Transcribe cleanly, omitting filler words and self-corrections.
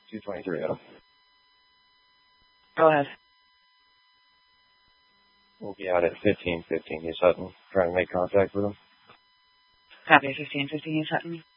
223 Adam. Go ahead. We'll be out at 1515 East Hutton, trying to make contact with him. Copy, 1515 East Hutton.